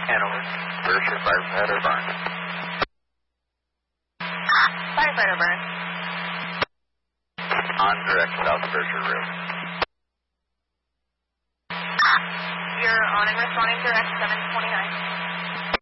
Hanover. Berkshire firefighter Barnes. Firefighter Burns. On direct South Berkshire Road. You're on and responding direct 729.